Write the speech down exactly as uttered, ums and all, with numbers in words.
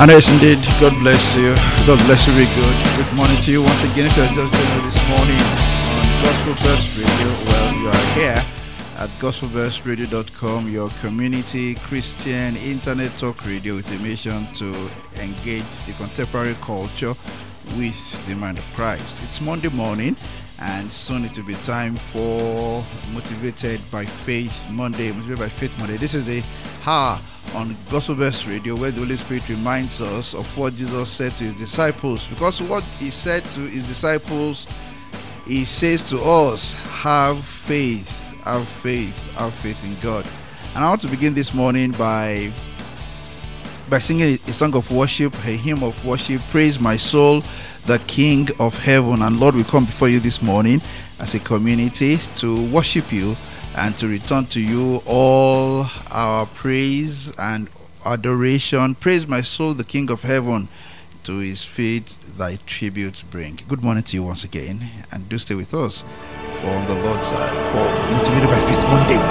And yes, indeed, God bless you. God bless you, very good. Good morning to you once again. If you're just joining us this morning on Gospel Burst Radio, well, you are here at gospel burst radio dot com, your community Christian internet talk radio with a mission to engage the contemporary culture with the mind of Christ. It's Monday morning, and soon it will be time for Motivated by Faith Monday. Motivated by Faith Monday. This is the hour on Gospel Burst Radio where the Holy Spirit reminds us of what Jesus said to his disciples. Because what he said to his disciples, he says to us, have faith, have faith, have faith in God. And I want to begin this morning by by singing a song of worship, a hymn of worship. Praise my soul, the King of heaven. And Lord, we come before you this morning as a community to worship you and to return to you all our praise and adoration. Praise my soul, the King of heaven. To his feet thy tribute bring. Good morning to you once again, and do stay with us for on the Lord's side for Motivated by Faith Monday.